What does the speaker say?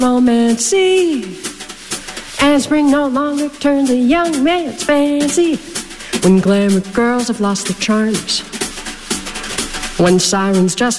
Romance Eve, and spring no longer turns a young man's fancy. When glamour girls have lost their charms, when sirens just